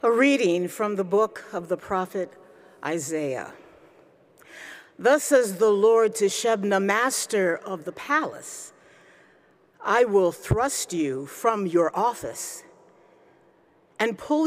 A reading from the book of the prophet Isaiah. Thus says the Lord to Shebna, master of the palace, I will thrust you from your office and pull